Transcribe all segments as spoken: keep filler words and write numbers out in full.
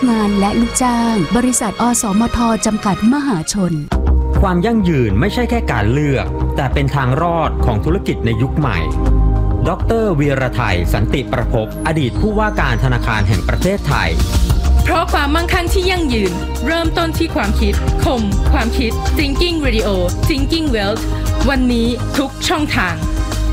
งานและลูกจ้างบริษัทอสมทจำกัดมหาชนความยั่งยืนไม่ใช่แค่การเลือกแต่เป็นทางรอดของธุรกิจในยุคใหม่ดร.วีรไทยสันติประภพอดีตผู้ว่าการธนาคารแห่งประเทศไทยเพราะความมั่งคั่งที่ยั่งยืนเริ่มต้นที่ความคิดคมความคิด Thinking Radio Thinking Wealth วันนี้ทุกช่องทาง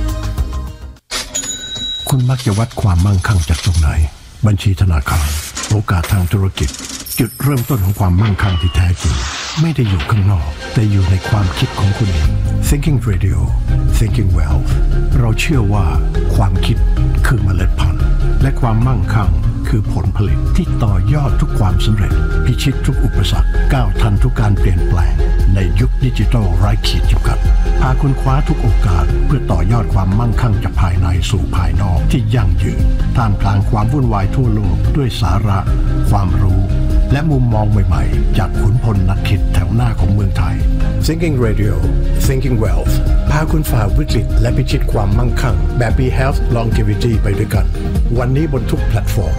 คุณมักจะวัดความมั่งคั่งจากตรงไหนบัญชีธนาคารโอกาสทางธุรกิจจุดเริ่มต้นของความมั่งคั่งที่แท้จริงไม่ได้อยู่ข้างนอกแต่อยู่ในความคิดของคุณเอง Thinking Radio Thinking Wealth เราเชื่อว่าความคิดคือเมล็ดพันธุ์และความมั่งคั่งคือผลผลิตที่ต่อยอดทุกความสำเร็จพิชิตทุกอุปสรรคก้าวทันทุกการเปลี่ยนแปลงในยุคดิจิทัลไร้ขีดจำกัดพาคุณคว้าทุกโอกาสเพื่อต่อยอดความมั่งคั่งจากภายในสู่ภายนอกที่ยั่งยืนท่ามกลางความวุ่นวายทั่วโลกด้วยสาระความรู้และมุมมองใหม่ๆจากขุนพลนักคิดแถวหน้าของเมืองไทย Thinking Radio Thinking Wealth พาคุณฝ่าวิกฤตและพิชิตความมั่งคั่งแบบ Be Health Longevity ไปด้วยกันวันนี้บนทุกแพลตฟอร์ม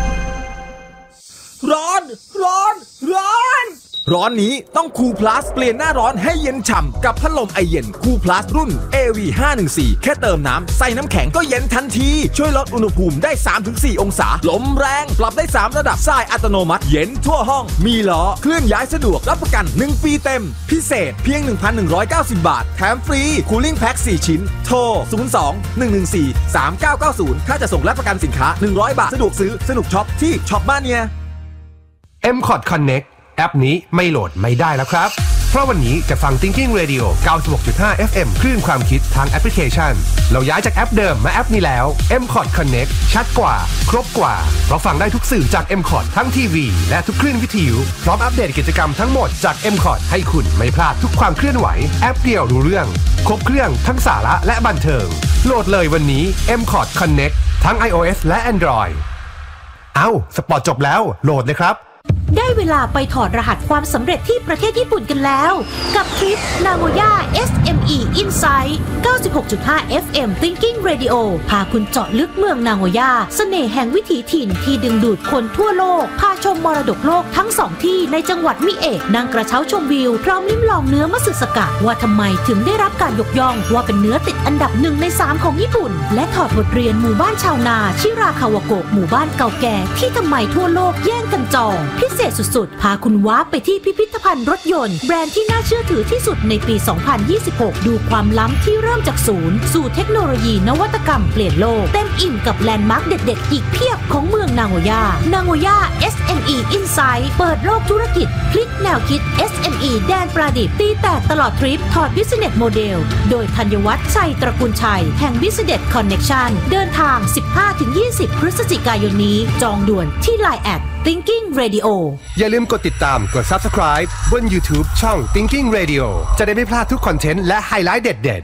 ร้อนร้อนร้อนร้อนนี้ต้องคูลพลัสเปลี่ยนหน้าร้อนให้เย็นฉ่ำกับพัดลมไอเย็นคูลพลัสรุ่น เอ วี ห้าหนึ่งสี่ แค่เติมน้ำใส่น้ำแข็งก็เย็นทันทีช่วยลดอุณหภูมิได้ สามถึงสี่ องศาลมแรงปรับได้สามระดับทรายอัตโนมัติเย็นทั่วห้องมีล้อเคลื่อนย้ายสะดวกรับประกันหนึ่งปีเต็มพิเศษเพียง หนึ่งพันหนึ่งร้อยเก้าสิบ บาทแถมฟรีคูลิ่งแพ็คสี่ชิ้นโทรศูนย์ สอง หนึ่ง หนึ่ง สี่ สาม เก้า เก้า ศูนย์ถ้าจะส่งและประกันสินค้าหนึ่งร้อยบาทสะดวกซื้อสนุกช็อปที่ช็อปบ้านเนียเอ็ม คอร์ด Connect แอปนี้ไม่โหลดไม่ได้แล้วครับเพราะวันนี้จะฟัง Thinking Radio เก้าสิบหกจุดห้า เอฟ เอ็ม คลื่นความคิดทางแอปพลิเคชันเราย้ายจากแอปเดิมมาแอปนี้แล้ว เอ็ม คอร์ด Connect ชัดกว่าครบกว่าเพราะฟังได้ทุกสื่อจาก เอ็ม คอร์ด ทั้งทีวีและทุกคลื่นวิทยุพร้อมอัปเดตกิจกรรมทั้งหมดจาก เอ็ม คอร์ด ให้คุณไม่พลาดทุกความเคลื่อนไหวแอปเดียวรู้เรื่องครบเครื่องทั้งสาระและบันเทิงโหลดเลยวันนี้ เอ็ม คอร์ด Connect ทั้ง iOS และ Android เอ้าสปอร์ตจบแล้วโหลดเลยครับได้เวลาไปถอดรหัสความสำเร็จที่ประเทศญี่ปุ่นกันแล้วกับทริป Nagoya เอส เอ็ม อี Insight เก้าสิบหกจุดห้า เอฟ เอ็ม Thinking Radio พาคุณเจาะลึกเมืองนาโกย่าเสน่ห์แห่งวิถีถิ่นที่ดึงดูดคนทั่วโลกพาชมมรดกโลกทั้งสองที่ในจังหวัดมิเอะนั่งกระเช้าชมวิวพร้อมลิ้มลองเนื้อมัตสึสกะว่าทำไมถึงได้รับการยกย่องว่าเป็นเนื้อติดอันดับหนึ่งในสามของญี่ปุ่นและถอดบทเรียนหมู่บ้านชาวนาชิราคาวาโกะหมู่บ้านเก่าแก่ที่ทำไมทั่วโลกแย่งกันจองพิเศษสุดๆพาคุณว้าไปที่พิพิธภัณฑ์รถยนต์แบรนด์ที่น่าเชื่อถือที่สุดในปี สองพันยี่สิบหก ดูความล้ำที่เริ่มจากศูนย์สู่เทคโนโลยีนวัตกรรมเปลี่ยนโลกเต็มอิ่มกับแลนด์มาร์คเด็ดๆอีกเพียบของเมืองนาโกย่านาโกย่า เอส เอ็ม อี Insight เปิดโลกธุรกิจพลิกแนวคิด เอส เอ็ม อี แดนประดิษฐ์ตีแตกตลอดทริปถอด Business Model โดยธัญวัฒน์ชัยตระกูลชัยแห่ง Business Connection เดินทาง สิบห้าถึงยี่สิบ พฤศจิกายนนี้จองด่วนที่ ไลน์ แอท Thinking Radio อย่าลืมกดติดตามกด Subscribe บน YouTube ช่อง Thinking Radio จะได้ไม่พลาดทุกคอนเทนต์และไฮไลท์เด็ด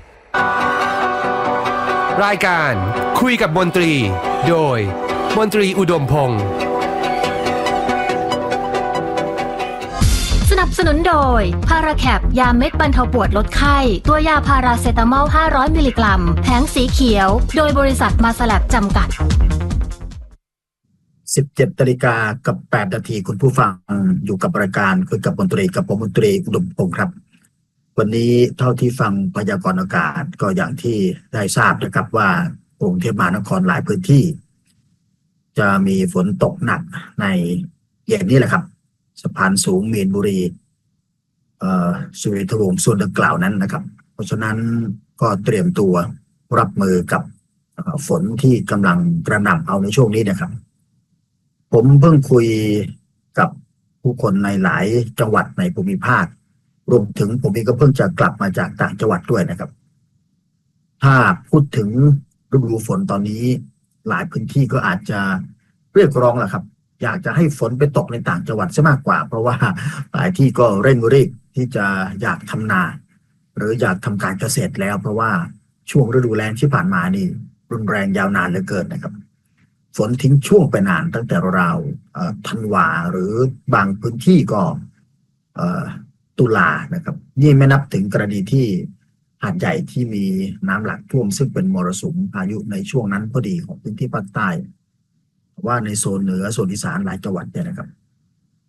ๆรายการคุยกับมนตรีโดยมนตรีอุดมพงษ์สนับสนุนโดยพาราแคปยาเม็ดบรรเทาปวดลดไข้ตัวยาพาราเซตามอลห้าร้อยมิลลิกรัมแผงสีเขียวโดยบริษัทมาสแลบจำกัดสิบเจ็ดนาฬิกากับแปดนาทีคุณผู้ฟังอยู่กับรายการคุยกับมนตรีกับผมมนตรีอุดมพงษ์ครับวันนี้เท่าที่ฟังพยากรณ์อากาศก็อย่างที่ได้ทราบนะครับว่ากรุงเทพมหานครหลายพื้นที่จะมีฝนตกหนักในเย็นนี้แหละครับสะพานสูงมีนบุรีเอ่อสุรินทร์วงศ์ส่วนดังกล่าวนั้นนะครับเพราะฉะนั้นก็เตรียมตัวรับมือกับฝนที่กำลังกระหน่ำเอาในช่วงนี้นะครับผมเพิ่งคุยกับผู้คนในหลายจังหวัดในภูมิภาครวมถึงผมเองก็เพิ่งจะกลับมาจากต่างจังหวัดด้วยนะครับถ้าพูดถึงฤดูฝนตอนนี้หลายพื้นที่ก็อาจจะเรียกร้องแหละครับอยากจะให้ฝนไปตกในต่างจังหวัดซะมากกว่าเพราะว่าหลายที่ก็เร่งรีบที่จะอยากทำนาหรืออยากทำการเกษตรแล้วเพราะว่าช่วงฤดูแล้งที่ผ่านมานี่รุนแรงยาวนานเหลือเกินนะครับฝนทิ้งช่วงไปนานตั้งแต่ราวธันวาหรือบางพื้นที่ก็ตุลานะครับนี่ไม่นับถึงกรณีที่หาดใหญ่ที่มีน้ำหลากท่วมซึ่งเป็นมรสุมพายุในช่วงนั้นพอดีของพื้นที่ภาคใต้ว่าในโซนเหนือโซนอีสานหลายจังหวัดเนี่ยนะครับ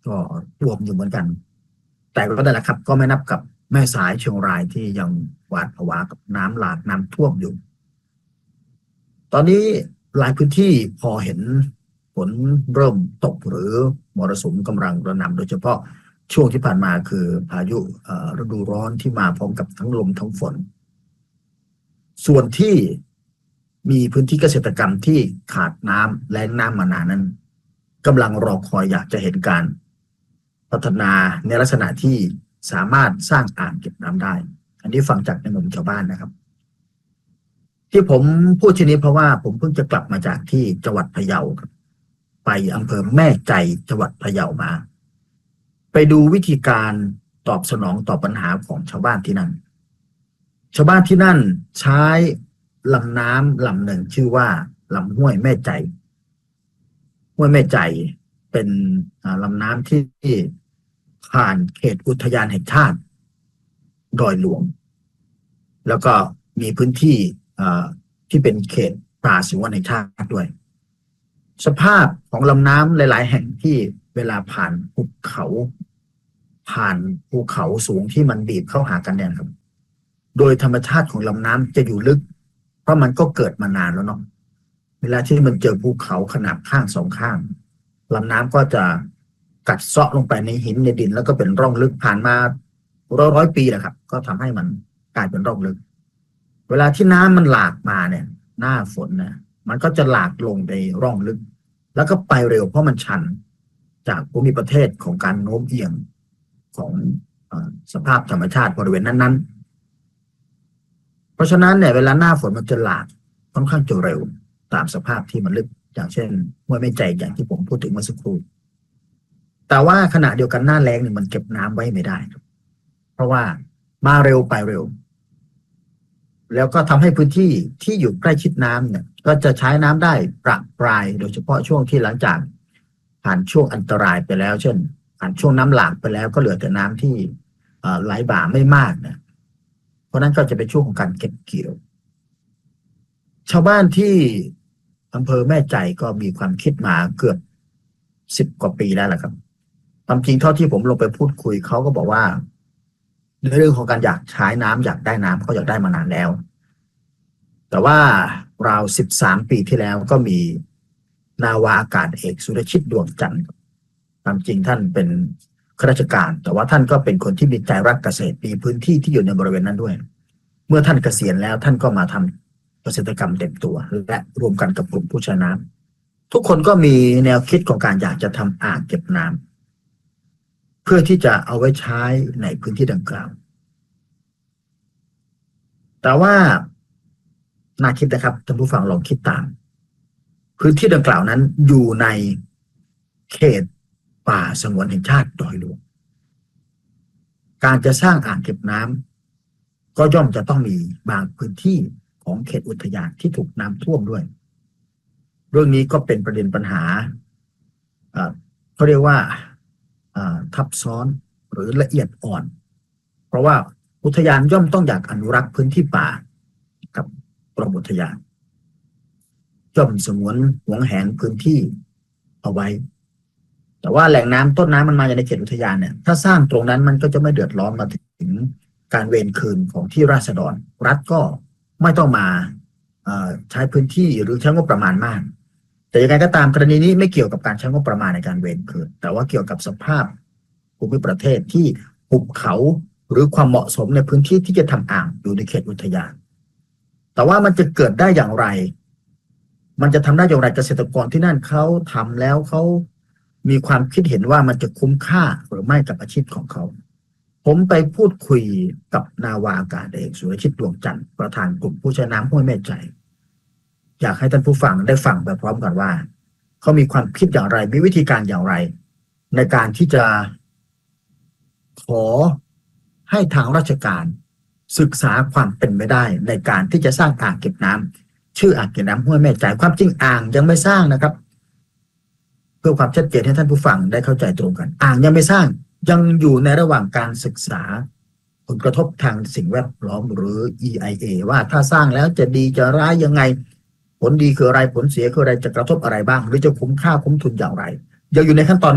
ก็ท่วมอยู่เหมือนกันแต่ก็ได้แหละครับก็ไม่นับกับแม่สายเชียงรายที่ยังหวาดผวากับน้ำหลากน้ำท่วมอยู่ตอนนี้หลายพื้นที่พอเห็นฝนเริ่มตกหรือมรสุมกำลังกระหน่ำโดยเฉพาะช่วงที่ผ่านมาคือพายุฤดูร้อนที่มาพร้อมกับทั้งลมทั้งฝนส่วนที่มีพื้นที่เกษตรกรรมที่ขาดน้ำแล้งน้ำมานานนั้นกำลังรอคอยอยากจะเห็นการพัฒนาในลักษณะที่สามารถสร้างอ่างเก็บน้ำได้อันนี้ฟังจากในมุมชาวบ้านนะครับที่ผมพูดเช่นนี้เพราะว่าผมเพิ่งจะกลับมาจากที่จังหวัดพะเยาครับไปอำเภอแม่ใจจังหวัดพะเยามาไปดูวิธีการตอบสนองต่อปัญหาของชาวบ้านที่นั่นชาวบ้านที่นั่นใช้ลำน้ำลำหนึ่งชื่อว่าลำห้วยแม่ใจห้วยแม่ใจเป็นลำน้ำที่ผ่านเขตอุทยานแห่งชาติดอยหลวงแล้วก็มีพื้นที่ที่เป็นเขตป่าสงวนแห่งชาติด้วยสภาพของลำน้ำหลายๆแห่งที่เวลาผ่านภูเขาผ่านภูเขาสูงที่มันบีบเข้าหากันเนี่ยครับโดยธรรมชาติของลำน้ำจะอยู่ลึกเพราะมันก็เกิดมานานแล้วเนาะเวลาที่มันเจอภูเขาขนาดข้างสองข้างลำน้ำก็จะกัดเซาะลงไปในหินในดินแล้วก็เป็นร่องลึกผ่านมาร้อยร้อยปีแหละครับก็ทำให้มันกลายเป็นร่องลึกเวลาที่น้ำมันหลากมาเนี่ยหน้าฝนเนี่ยมันก็จะหลากลงในร่องลึกแล้วก็ไปเร็วเพราะมันชันจากภูมิประเทศของการโน้มเอียงของสภาพธรรมชาติบริเวณนั้นๆเพราะฉะนั้นเนี่ยเวลาหน้าฝนมันจะหลากค่อนข้างจะเร็วตามสภาพที่มันลึกอย่างเช่นห้วยแม่ใจอย่างที่ผมพูดถึงเมื่อสักครู่แต่ว่าขณะเดียวกันหน้าแล้งเนี่ยมันเก็บน้ำไว้ไม่ได้เพราะว่ามาเร็วไปเร็วแล้วก็ทำให้พื้นที่ที่อยู่ใกล้ชิดน้ำเนี่ยก็จะใช้น้ำได้ประปรายโดยเฉพาะช่วงที่หลังจากผ่านช่วงอันตรายไปแล้วเช่นผ่านช่วงน้ำหลากไปแล้วก็เหลือแต่น้ำที่ไหลบ่าไม่มากนะเพราะนั้นก็จะเป็นช่วงของการเก็บเกี่ยวชาวบ้านที่อำเภอแม่ใจก็มีความคิดมาเกือบสิบกว่าปีแล้วแหละครับความจริงเท่าที่ผมลงไปพูดคุยเขาก็บอกว่าในเรื่องของการอยากใช้น้ำอยากได้น้ำเขาอยากได้มานานแล้วแต่ว่าราวสิบสามปีที่แล้วก็มีนาวาอากาศเอกสุรชิตดวงจันทร์ความจริงท่านเป็นข้าราชการแต่ว่าท่านก็เป็นคนที่มีใจรักเกษตรมีพื้นที่ที่อยู่ในบริเวณนั้นด้วยเมื่อท่านเกษียณแล้วท่านก็มาทำเกษตรกรรมเต็มตัวและรวมกันกับกลุ่มผู้ใช้น้ำทุกคนก็มีแนวคิดของการอยากจะทำอ่างเก็บน้ำเพื่อที่จะเอาไว้ใช้ในพื้นที่ดังกล่าวแต่ว่าน่าคิดนะครับท่านผู้ฟังลองคิดตามพื้นที่ดังกล่าวนั้นอยู่ในเขตป่าสงวนแห่งชาติดอยหลวงการจะสร้างอ่างเก็บน้ำก็ย่อมจะต้องมีบางพื้นที่ของเขตอุทยานที่ถูกน้ำท่วมด้วยเรื่องนี้ก็เป็นประเด็นปัญหาเขาเรียกว่าทับซ้อนหรือละเอียดอ่อนเพราะว่าอุทยานย่อมต้องอยากอนุรักษ์พื้นที่ป่ากับกรมอุทยานย่อมสงวนหวงแหนพื้นที่เอาไว้แต่ว่าแหล่งน้ำต้นน้ำมันมาจากในเขตอุทยานเนี่ยถ้าสร้างตรงนั้นมันก็จะไม่เดือดร้อนมาถึงการเวรคืนของที่ราษฎรรัฐก็ไม่ต้องมาใช้พื้นที่หรือใช้งบประมาณมากแต่ยังไงก็ตามกรณีนี้ไม่เกี่ยวกับการใช้งบประมาณในการเวรคืนแต่ว่าเกี่ยวกับสภาพภูมิประเทศที่หุบเขาหรือความเหมาะสมในพื้นที่ที่จะทำอ่างอยู่ในเขตอุทยานแต่ว่ามันจะเกิดได้อย่างไรมันจะทำได้อย่างไรเกษตรกรที่นั่นเขาทำแล้วเขามีความคิดเห็นว่ามันจะคุ้มค่าหรือไม่กับอาชีพของเขาผมไปพูดคุยกับนาวาอากาศเอกสุรชิตดวงจันทร์ประธานกลุ่มผู้ใช้น้ำห้วยแม่ใจอยากให้ท่านผู้ฟังได้ฟังไปพร้อมกันว่าเขามีความคิดอย่างไรมีวิธีการอย่างไรในการที่จะขอให้ทางราชการศึกษาความเป็นไปได้ในการที่จะสร้างอ่างเก็บน้ำชื่ออ่างเก็บน้ำห้วยแม่ใจความจริงอ่างยังไม่สร้างนะครับเพื่อความชัดเจนให้ท่านผู้ฟังได้เข้าใจตรงกันอ่างยังไม่สร้างยังอยู่ในระหว่างการศึกษาผลกระทบทางสิ่งแวดล้อมหรือ อี ไอ เอ ว่าถ้าสร้างแล้วจะดีจะร้ายยังไงผลดีคืออะไรผลเสียคืออะไรจะกระทบอะไรบ้างหรือจะคุ้มค่าคุ้มทุนอย่างไรยังอยู่ในขั้นตอนนี้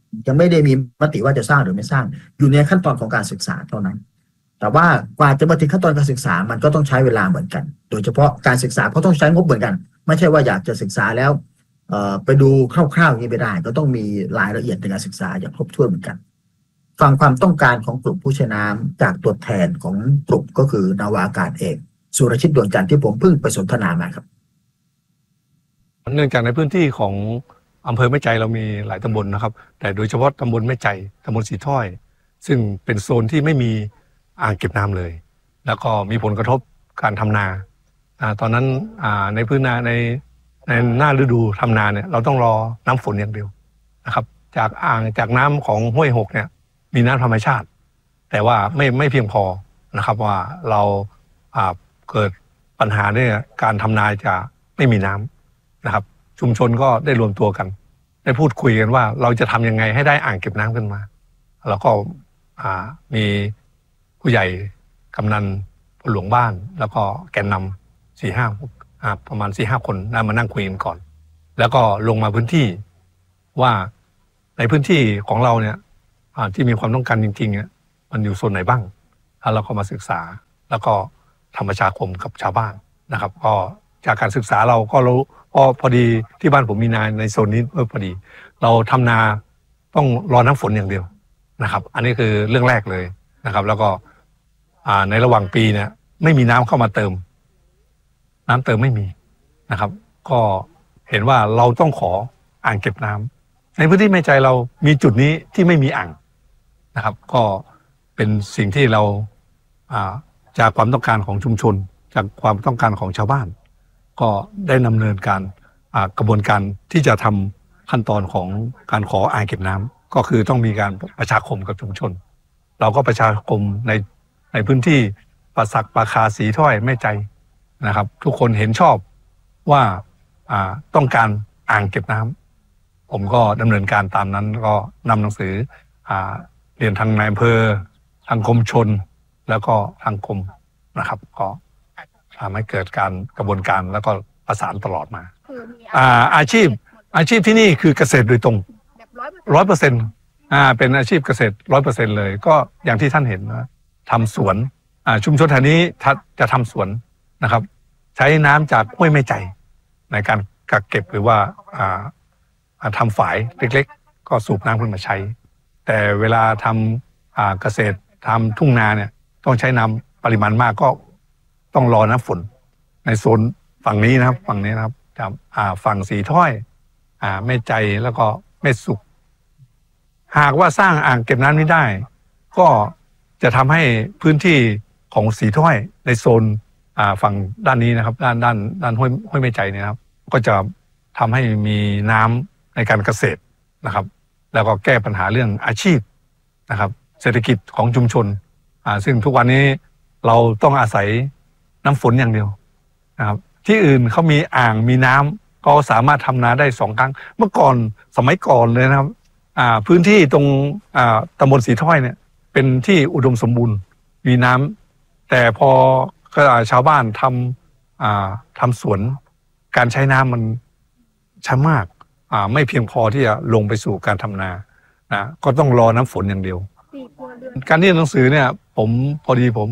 ยังไม่ได้มีมติว่าจะสร้างหรือไม่สร้างอยู่ในขั้นตอนของการศึกษาเท่านั้นแต่ว่ากว่าจะมาถึงขั้นตอนการศึกษามันก็ต้องใช้เวลาเหมือนกันโดยเฉพาะการศึกษาก็ต้องใช้งบเหมือนกันไม่ใช่ว่าอยากจะศึกษาแล้วเอ่อไปดูคร่าวๆนี้ไม่ได้ก็ต้องมีรายละเอียดในการศึกษาอย่างครบถ้วนเหมือนกันฟังความต้องการของกลุ่มผู้ใช้น้ำจากตัวแทนของกลุ่มก็คือนาวาอากาศเอกสุรชิตดวงจันทร์ที่ผมเพิ่งไปสนทนามาครับเนื่องจากในพื้นที่ของอำเภอแม่ใจเรามีหลายตำบลนะครับแต่โดยเฉพาะตำบลแม่ใจตำบลสีถ้อยซึ่งเป็นโซนที่ไม่มีอ่างเก็บน้ำเลยแล้วก็มีผลกระทบการทำนาตอนนั้นในพื้นนาในในหน้าฤดูทำนาเนี่ยเราต้องรอน้ำฝนอย่างเดียวนะครับจากอ่างจากน้ำของห้วยหกเนี่ยมีน้ำธรรมชาติแต่ว่าไม่ไม่เพียงพอนะครับว่าเราเกิดปัญหาเนี่ยการทำนาจะไม่มีน้ำนะครับชุมชนก็ได้รวมตัวกันได้พูดคุยกันว่าเราจะทำยังไงให้ได้อ่างเก็บน้ำขึ้นมาแล้วก็มีผู้ใหญ่กำนันผู้หลวงบ้านแล้วก็แกนนำสี่ห้าประมาณสี่ห้าคนได้มานั่งคุยกันก่อนแล้วก็ลงมาพื้นที่ว่าในพื้นที่ของเราเนี่ยที่มีความต้องการจริงๆเนี่ยมันอยู่โซนไหนบ้างแล้วเราก็มาศึกษาแล้วก็ทำประชาคมกับชาวบ้านนะครับก็จากการศึกษาเราก็รู้พอพอดีที่บ้านผมมีนาในโซนนี้เออพอดีเราทำนาต้องรอน้ำฝนอย่างเดียวนะครับอันนี้คือเรื่องแรกเลยนะครับแล้วก็ในระหว่างปีเนี่ยไม่มีน้ำเข้ามาเติมน้ำเติมไม่มีนะครับก็เห็นว่าเราต้องขออ่างเก็บน้ำในพื้นที่แม่ใจเรามีจุดนี้ที่ไม่มีอ่างนะครับก็เป็นสิ่งที่เราจากความต้องการของชุมชนจากความต้องการของชาวบ้านก็ได้ดำเนินการกระบวนการที่จะทำขั้นตอนของการขออ่างเก็บน้ำก็คือต้องมีการประชาคมกับชุมชนเราก็ประชาคมในในพื้นที่ปราสักปราคาสีถ้อยแม่ใจนะครับทุกคนเห็นชอบว่าต้องการอ่างเก็บน้ำผมก็ดำเนินการตามนั้นก็นำหนังสือเรียนทางนายอำเภอทางกรมชลแล้วก็ทางกรมนะครับก็ทำให้เกิดการกระบวนการแล้วก็ประสานตลอดมาอาชีพอาชีพที่นี่คือเกษตรโดยตรงร้อยเปอร์เซ็นต์เป็นอาชีพเกษตรร้อยเปอร์เซ็นต์เลยก็อย่างที่ท่านเห็นนะทำสวนชุมชนแถวนี้จะทำสวนนะครับใช้น้ำจากห้วยแม่ใจในการกักเก็บหรือว่าทำฝายเล็กๆก็สูบน้ำขึ้นมาใช้แต่เวลาทำเกษตรทำทุ่งนาเนี่ยต้องใช้น้ำปริมาณมากก็ต้องรอน้ำฝนในโซนฝั่งนี้นะครับฝั่งนี้นะครับจากฝั่งสีถ้อยแม่ใจแล้วก็แม่สุกหากว่าสร้างอ่างเก็บน้ำนี้ได้ก็จะทำให้พื้นที่ของสีถ้อยในโซนฝั่งด้านนี้นะครับด้านด้านด้านห้วยห้วยแม่ใจเนี่ยครับก็จะทำให้มีน้ำในการเกษตรนะครับแล้วก็แก้ปัญหาเรื่องอาชีพนะครับเศรษฐกิจของชุมชนซึ่งทุกวันนี้เราต้องอาศัยน้ำฝนอย่างเดียวนะครับที่อื่นเขามีอ่างมีน้ำก็สามารถทำนาได้สองครั้งเมื่อก่อนสมัยก่อนเลยนะครับพื้นที่ตรงตำบลสีถ้อยเนี่ยเป็นที่อุดมสมบูรณ์มีน้ำแต่พอชาวบ้านทำทำสวนการใช้น้ำมันช้ามากไม่เพียงพอที่จะลงไปสู่การทำนานะก็ต้องรอน้ำฝนอย่างเดียวการเรียนหนังสือเนี่ยผมพอดีผม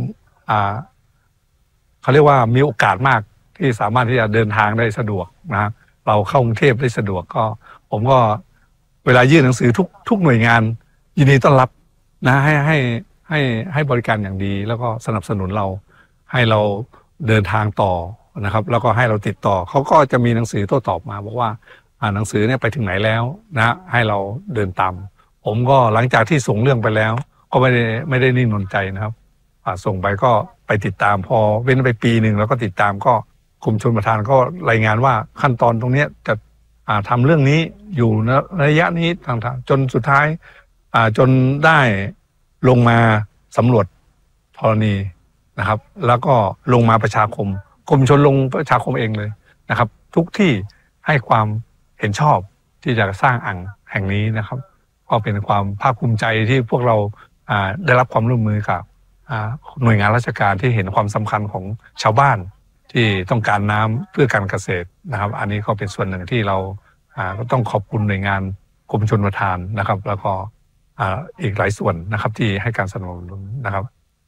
เขาเรียกว่ามีโอกาสมากที่สามารถที่จะเดินทางได้สะดวกนะเราเข้ากรุงเทพได้สะดวกก็ผมก็เวลายื่นหนังสือทุกทุกหน่วยงานยินดีต้อนรับนะให้ให้ให้ให้บริการอย่างดีแล้วก็สนับสนุนเราให้เราเดินทางต่อนะครับแล้วก็ให้เราติดต่อเขาก็จะมีหนังสือโต้ตอบมาบอกว่าหนังสือเนี่ยไปถึงไหนแล้วนะให้เราเดินตามผมก็หลังจากที่ส่งเรื่องไปแล้วก็ไม่ได้ไม่ได้นิ่งนอนใจนะครับส่งไปก็ไปติดตามพอเว้นไปปีหนึ่งแล้วก็ติดตามก็กรมชลประทานก็รายงานว่าขั้นตอนตรงนี้จะทำเรื่องนี้อยู่ในระยะนี้ต่างๆจนสุดท้ายจนได้ลงมาสำรวจธรณีนะครับแล้วก็ลงมาประชาคมกรมชลลงประชาคมเองเลยนะครับทุกที่ให้ความเห็นชอบที่จะสร้างอ่างแห่งนี้นะครับก็เป็นความภาคภูมิใจที่พวกเราได้รับความร่วมมือกับหน่วยงานราชการที่เห็นความสำคัญของชาวบ้านที่ต้องการน้ำเพื่อการเกษตรนะครับอันนี้ก็เป็นส่วนหนึ่งที่เราก็ต้องขอบคุณหน่วยงานกรมชลประทานนะครับแล้วก็อีกหลายส่วนนะครับที่ให้การสนับสนุนนะครับ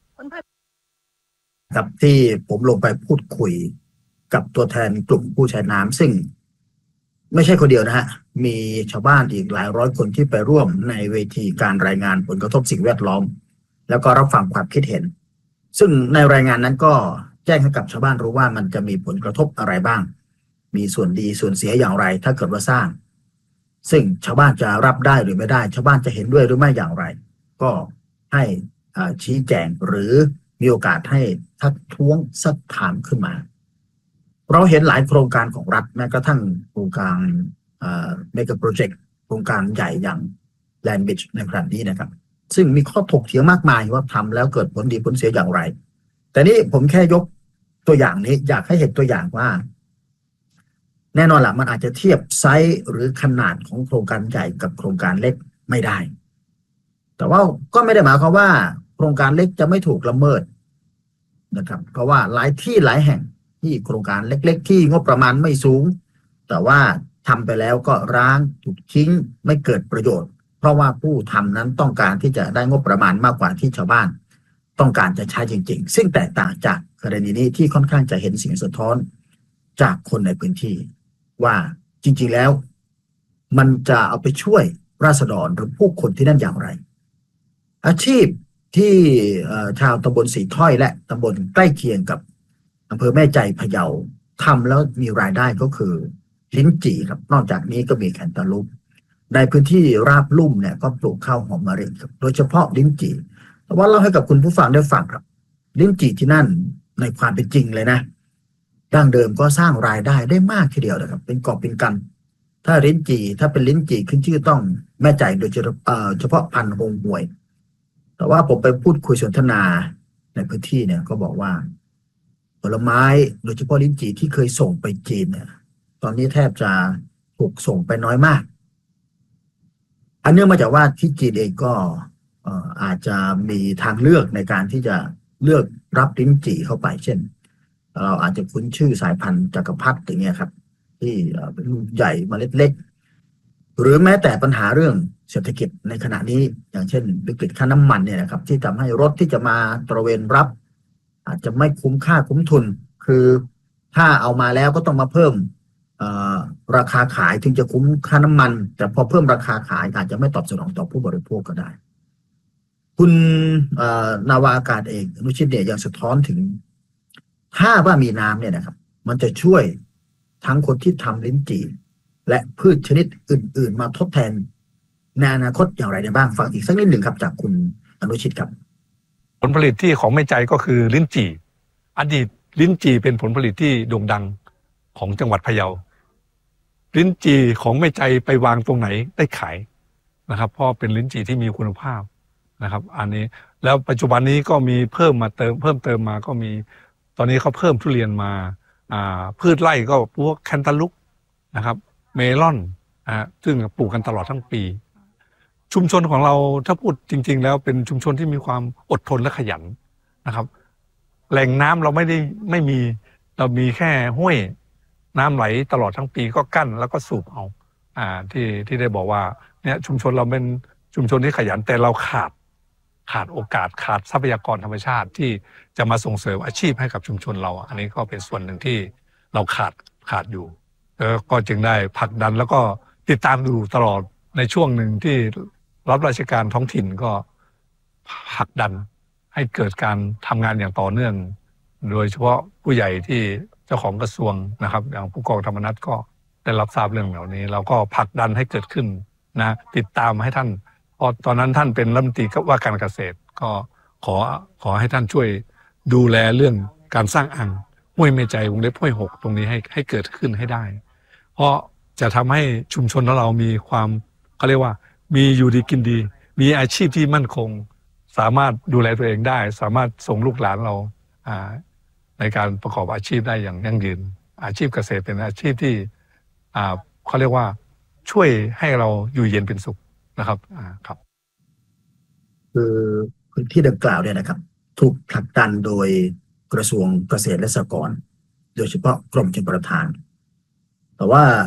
ครับที่ผมลงไปพูดคุยกับตัวแทนกลุ่มผู้ใช้น้ำซึ่งไม่ใช่คนเดียวนะฮะมีชาวบ้านอีกหลายร้อยคนที่ไปร่วมในเวทีการรายงานผลกระทบสิ่งแวดล้อมแล้วก็รับฟังความคิดเห็นซึ่งในรายงานนั้นก็แจ้งให้กับชาวบ้านรู้ว่ามันจะมีผลกระทบอะไรบ้างมีส่วนดีส่วนเสียอย่างไรถ้าเกิดว่าสร้างซึ่งชาวบ้านจะรับได้หรือไม่ได้ชาวบ้านจะเห็นด้วยหรือไม่อย่างไรก็ให้ชี้แจงหรือมีโอกาสให้ทักท้วงซักถามขึ้นมาเราเห็นหลายโครงการของรัฐแม้กระทั่งโครงการเมกะโปรเจกต์โครงการใหญ่อย่างแลนด์บริดจ์ในครั้งนี้นะครับซึ่งมีข้อถกเถียงมากมายว่าทำแล้วเกิดผลดีผลเสียอย่างไรแต่นี่ผมแค่ยกตัวอย่างนี้อยากให้เห็นตัวอย่างว่าแน่นอนละมันอาจจะเทียบไซส์หรือขนาดของโครงการใหญ่กับโครงการเล็กไม่ได้แต่ว่าก็ไม่ได้หมายความว่าโครงการเล็กจะไม่ถูกละเมิดนะครับเพราะว่าหลายที่หลายแห่งที่โครงการเล็กๆที่งบประมาณไม่สูงแต่ว่าทำไปแล้วก็ร้างถูกทิ้งไม่เกิดประโยชน์เพราะว่าผู้ทำนั้นต้องการที่จะได้งบประมาณมากกว่าที่ชาวบ้านต้องการจะใช้จริงๆซึ่งแตกต่างจากกรณีนี้ที่ค่อนข้างจะเห็นเสียงสะท้อนจากคนในพื้นที่ว่าจริงๆแล้วมันจะเอาไปช่วยราษฎรหรือผู้คนที่นั่นอย่างไรอาชีพที่ชาวตำบลสีถ้อยและตำบลใกล้เคียงกับอำเภอแม่ใจพะเยาทำแล้วมีรายได้ก็คือลิ้นจี่ครับนอกจากนี้ก็มีแคนตาลูปในพื้นที่ราบลุ่มเนี่ยก็ปลูกข้าวหอมมะลิครับโดยเฉพาะลิ้นจี่แต่ว่าเล่าให้กับคุณผู้ฟังได้ฟังครับลิ้นจี่ที่นั่นในความเป็นจริงเลยนะดั้งเดิมก็สร้างรายได้ได้มากทีเดียวนะครับเป็นกอบเป็นกันถ้าลิ้นจี่ถ้าเป็นลิ้นจี่ขึ้นชื่อต้องแม่ใจโดยเฉพาะพันธุ์ฮงหวยแต่ว่าผมไปพูดคุยสนทนาในพื้นที่เนี่ยก็บอกว่าผลไม้โดยเฉพาะลิ้นจี่ที่เคยส่งไปจีนเนี่ยตอนนี้แทบจะถูกส่งไปน้อยมากอันเนื่องมาจากว่าที่จีนเองก็อาจจะมีทางเลือกในการที่จะเลือกรับลิ้นจี่เข้าไปเช่นเราอาจจะคุ้นชื่อสายพันธุ์จักรพรรดิอย่างเงี้ยครับที่เป็นลูกใหญ่เมล็ดเล็กหรือแม้แต่ปัญหาเรื่องเศรษฐกิจในขณะนี้อย่างเช่นวิกฤตค่าน้ำมันเนี่ยนะครับที่ทำให้รถที่จะมาตระเวนรับอาจจะไม่คุ้มค่าคุ้มทุนคือถ้าเอามาแล้วก็ต้องมาเพิ่มราคาขายถึงจะคุ้มค่าน้ำมันแต่พอเพิ่มราคาขายอาจจะไม่ตอบสนองต่อผู้บริโภคก็ได้คุณนาวาอากาศเอกอนุชิตเนี่ยยังสะท้อนถึงถ้าว่ามีน้ำเนี่ยนะครับมันจะช่วยทั้งคนที่ทำลิ้นจี่และพืชชนิดอื่นๆมาทดแทนในอนาคตอย่างไรได้บ้างฟังอีกสักนิดหนึ่งครับจากคุณอนุชิตครับผลผลิตที่ของแม่ใจก็คือลิ้นจี่อดีตลิ้นจี่เป็นผลผลิตที่โด่งดังของจังหวัดพะเยาลิ้นจี่ของแม่ใจไปวางตรงไหนได้ขายนะครับเพราะเป็นลิ้นจี่ที่มีคุณภาพนะครับอันนี้แล้วปัจจุบันนี้ก็มีเพิ่มมาเติมเพิ่มเติมมาก็มีตอนนี้เขาเพิ่มทุเรียนมาอ่าพืชไร่ก็พวกแคนตาลูปนะครับเมลอนอ่าซึ่งปลูกกันตลอดทั้งปีชุมชนของเราถ้าพูดจริงๆแล้วเป็นชุมชนที่มีความอดทนและขยันนะครับแหล่งน้ำเราไม่ได้ไม่มีเรามีแค่ห้วยน้ำไหลตลอดทั้งปีก็กั้นแล้วก็สูบเอาอ่าที่ที่ได้บอกว่าเนี่ยชุมชนเราเป็นชุมชนที่ขยันแต่เราขาดขาดโอกาสขาดทรัพยากรธรรมชาติที่จะมาส่งเสริมอาชีพให้กับชุมชนเราอันนี้ก็เป็นส่วนหนึ่งที่เราขาดขาดอยู่แล้วก็จึงได้ผลักดันแล้วก็ติดตามดูตลอดในช่วงหนึ่งที่รับราชการท้องถิ่นก็ผลักดันให้เกิดการทำงานอย่างต่อเนื่องโดยเฉพาะผู้ใหญ่ที่เจ้าของกระทรวงนะครับอย่างผู้กองธรรมนัสก็ได้รับทราบเรื่องเหล่านี้เราก็ผลักดันให้เกิดขึ้นนะติดตามให้ท่านพอตอนนั้นท่านเป็นรัฐมนตรีว่าการเกษตรก็ขอขอให้ท่านช่วยดูแลเรื่องการสร้างอ่างห้วยแม่ใจวงเล็บห้วยหกตรงนี้ให้ให้เกิดขึ้นให้ได้เพราะจะทำให้ชุมชนของเรามีความเขาเรียกว่ามีอยู่ดีกินดีมีอาชีพที่มั่นคงสามารถดูแลตัวเองได้สามารถส่งลูกหลานเราในการประกอบอาชีพได้อย่างยั่งยืนอาชีพเกษตรเป็นอาชีพที่เขาเรียกว่าช่วยให้เราอยู่เย็นเป็นสุขนะครับครับคือพื้นที่ดังกล่าวเนี่ยนะครับถูกผลักดันโดยกระทรวงเกษตรและสหกรณ์โดยเฉพาะกรมชลประทานแต่ว่า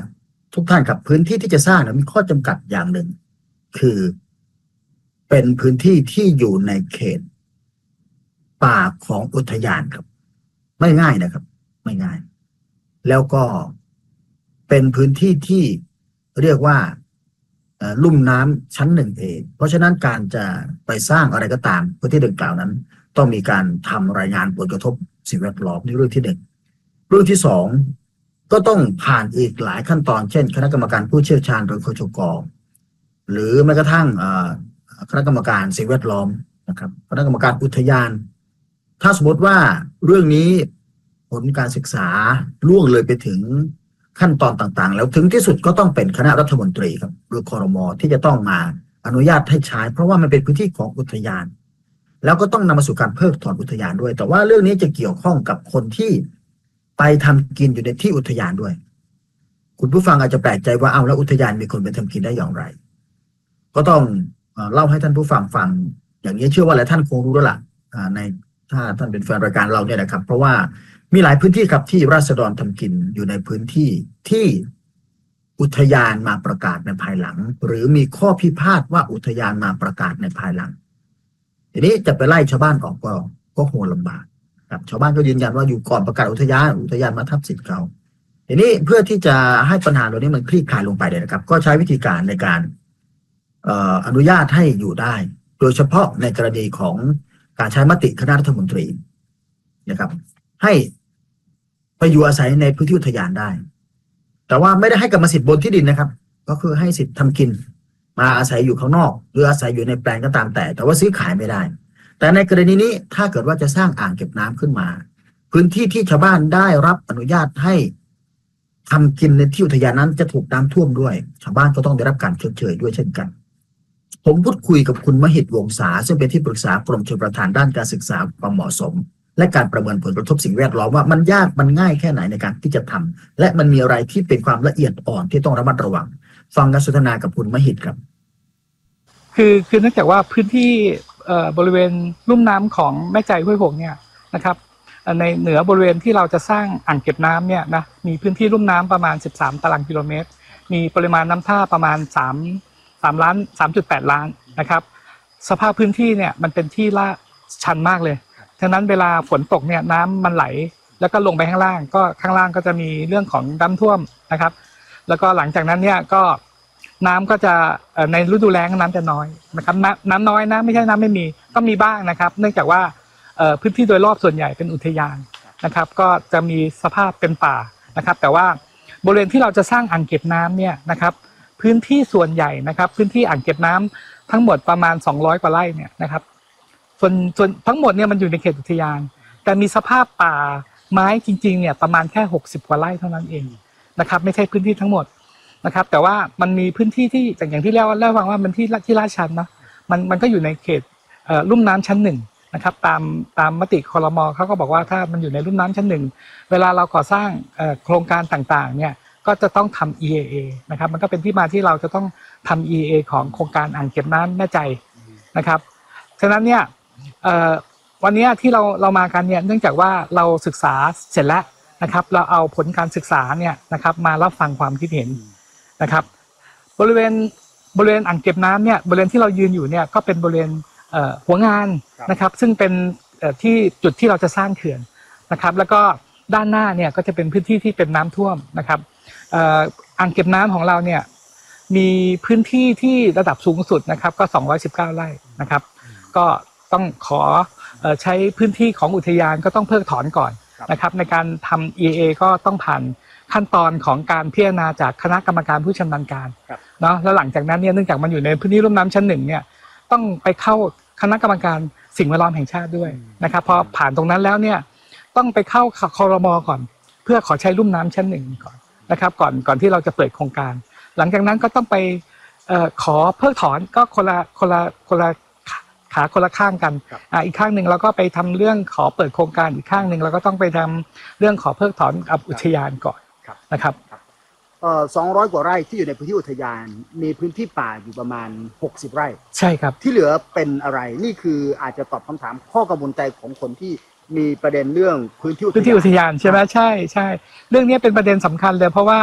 ทุกท่านครับพื้นที่ที่จะสร้างนะมีข้อจำกัดอย่างหนึ่งคือเป็นพื้นที่ที่อยู่ในเขตป่าของอุทยานครับไม่ง่ายนะครับไม่ง่ายแล้วก็เป็นพื้นที่ที่เรียกว่าลุ่มน้ำชั้นหนึ่งเองเพราะฉะนั้นการจะไปสร้างอะไรก็ตามพื้นที่ดังกล่าวนั้นต้องมีการทำรายงานผลกระทบสิ่งแวดล้อมในเรื่องที่หนึ่งเรื่องที่สองก็ต้องผ่านอีกหลายขั้นตอนเช่นคณะกรรมการผู้เชี่ยวชาญโดยคชก.หรือแม้กระทั่งคณะกรรมการสิ่งแวดล้อมนะครับคณะกรรมการอุทยานถ้าสมมติว่าเรื่องนี้ผลการศึกษาล่วงเลยไปถึงขั้นตอนต่างๆแล้วถึงที่สุดก็ต้องเป็นคณะรัฐมนตรีครับหรือครม.ที่จะต้องมาอนุญาตให้ใช้เพราะว่ามันเป็นพื้นที่ของอุทยานแล้วก็ต้องนำมาสู่การเพิกถอนอุทยานด้วยแต่ว่าเรื่องนี้จะเกี่ยวข้องกับคนที่ไปทำกินอยู่ในที่อุทยานด้วยคุณผู้ฟังอาจจะแปลกใจว่าเอาแล้วอุทยานมีคนไปทำกินได้อย่างไรก็ต้องเล่าให้ท่านผู้ฟังฟังอย่างนี้เชื่อว่าหลายท่านคงรู้แล้วล่ะในถ้าท่านเป็นแฟนรายการเราเนี่ยนะครับเพราะว่ามีหลายพื้นที่ครับที่ราษฎรทำกินอยู่ในพื้นที่ที่อุทยานมาประกาศในภายหลังหรือมีข้อพิพาทว่าอุทยานมาประกาศในภายหลังทีนี้จะไปไล่ชาวบ้านออกก็ก็โหลำบากครับชาวบ้านก็ยืนยันว่าอยู่ก่อนประกาศอุทยานอุทยานมาทับสิทธิ์เขาทีนี้เพื่อที่จะให้ปัญหาเหล่านี้มันคลี่คลายลงไปเลยนะครับก็ใช้วิธีการในการเอ่ออนุญาตให้อยู่ได้โดยเฉพาะในกรณีของการใช้มติคณะรัฐมนตรีนะครับให้ไปอยู่อาศัยในพื้นที่อุทยานได้แต่ว่าไม่ได้ให้กรรมสิทธิ์บนที่ดินนะครับก็คือให้สิทธิ์ทำกินมาอาศัยอยู่ข้างนอกหรืออาศัยอยู่ในแปลงก็ตามแต่แต่ว่าซื้อขายไม่ได้แต่ในกรณีนี้ถ้าเกิดว่าจะสร้างอ่างเก็บน้ำขึ้นมาพื้นที่ที่ชาวบ้านได้รับอนุญาตให้ทำกินในที่อุทยานนั้นจะถูกน้ำท่วมด้วยชาวบ้านก็ต้องได้รับการชดเชยด้วยเช่นกันผมพูดคุยกับคุณมหิตวงศาซึ่งเป็นที่ปรึกษากรมชลประทานด้านการศึกษาความเหมาะสมและการประเมินผลกระทบสิ่งแวดล้อมว่ามันยากมันง่ายแค่ไหนในการที่จะทำและมันมีอะไรที่เป็นความละเอียดอ่อนที่ต้องระมัดระวังฟังการสนทนากับคุณมหิตครับคือคือเนื่องจากว่าพื้นที่บริเวณลุ่มน้ำของแม่ใจห้วยหงเนี่ยนะครับในเหนือบริเวณที่เราจะสร้างอ่างเก็บน้ำเนี่ยนะมีพื้นที่ลุ่มน้ำประมาณสิบสามตารางกิโลเมตรมีปริมาณน้ำท่าประมาณสาม สามล้าน สามจุดแปด ล้านนะครับสภาพพื้นที่เนี่ยมันเป็นที่ลาดชันมากเลยฉะนั้นเวลาฝนตกเนี่ยน้ำมันไหลแล้วก็ลงไปข้างล่างก็ข้างล่างก็จะมีเรื่องของน้ำท่วมนะครับแล้วก็หลังจากนั้นเนี่ยก็น้ำก็จะในฤดูแล้งน้ำจะน้อยนะครับน้ำน้ำน้อยนะไม่ใช่น้ำไม่มีก็มีบ้างนะครับเนื่องจากว่าพื้นที่โดยรอบส่วนใหญ่เป็นอุทยานนะครับก็จะมีสภาพเป็นป่านะครับแต่ว่าบริเวณที่เราจะสร้างอ่างเก็บน้ำเนี่ยนะครับพื้นที่ส่วนใหญ่นะครับพื้นที่อ่างเก็บน้ำทั้งหมดประมาณสองร้อยกว่าไร่เนี่ยนะครับส่วนส่วนทั้งหมดเนี่ยมันอยู่ในเขตอุทยานแต่มีสภาพป่าไม้จริงๆเนี่ยประมาณแค่หกสิบกว่าไร่เท่านั้นเองนะครับไม่ใช่พื้นที่ทั้งหมดนะครับแต่ว่ามันมีพื้นที่ที่อย่างที่เล่าเล่าฟังว่ามันที่ที่ลาดชันเนาะมันมันก็อยู่ในเขตลุ่มน้ำชั้นหนึ่งนะครับตามตามมติครม.เขาก็บอกว่าถ้ามันอยู่ในลุ่มน้ำชั้นหนึ่งเวลาเราก่อสร้างโครงการต่างๆเนี่ยก็จะต้องทำ อี เอ เอ นะครับมันก็เป็นที่มาที่เราจะต้องทำ อี เอ เอ ของโครงการอ่างเก็บน้ำแม่ใจนะครับฉะนั้นเนี่ยวันนี้ที่เราเรามากันเนี่ยเนื่องจากว่าเราศึกษาเสร็จแล้วนะครับเราเอาผลการศึกษาเนี่ยนะครับมารับฟังความคิดเห็นนะครับบริเวณบริเวณอ่างเก็บน้ำเนี่ยบริเวณที่เรายืนอยู่เนี่ยก็เป็นบริเวณหัวงานนะครับซึ่งเป็นที่จุดที่เราจะสร้างเขื่อนนะครับแล้วก็ด้านหน้าเนี่ยก็จะเป็นพื้นที่ที่เป็นน้ำท่วมนะครับอ่างเก็บน้ำของเราเนี่ยมีพื้นที่ที่ระดับสูงสุดนะครับก็สองร้อยสิบเก้าไร่นะครับก็ต้องขอใช้พื้นที่ของอุทยานก็ต้องเพิกถอนก่อนนะครับในการทำ อี เอ เอ ก็ต้องผ่านขั้นตอนของการพิจารณาจากคณะกรรมการผู้ชำนาญการเนาะแล้วหลังจากนั้นเนี่ยเนื่องจากมันอยู่ในพื้นที่ลุ่มน้ำชั้นหนึ่งเนี่ยต้องไปเข้าคณะกรรมการสิ่งแวดล้อมแห่งชาติด้วยนะครับพอผ่านตรงนั้นแล้วเนี่ยต้องไปเข้าครม.ก่อนเพื่อขอใช้ลุ่มน้ำชั้นหนึ่งก่อนนะครับก่อนก่อนที่เราจะเปิดโครงการหลังจากนั้นก็ต้องไปขอเพิกถอนก็คนละคนละคนละขาคนละข้างกันอ่าอีกข้างหนึ่งเราก็ไปทำเรื่องขอเปิดโครงการอีกข้างหนึ่งเราก็ต้องไปทำเรื่องขอเพิกถอนกับอุทยานก่อนนะครับเอ่อสองร้อยกว่าไร่ที่อยู่ในพื้นที่อุทยานมีพื้นที่ป่าอยู่ประมาณหกสิบไร่ใช่ครับที่เหลือเป็นอะไรนี่คืออาจจะตอบคำถามข้อกังวลใจของคนที่มีประเด็นเรื่องพื้นที่พื้นที่อุทยานใช่ไหมใช่ใช่เรื่องนี้เป็นประเด็นสำคัญเลยเพราะว่า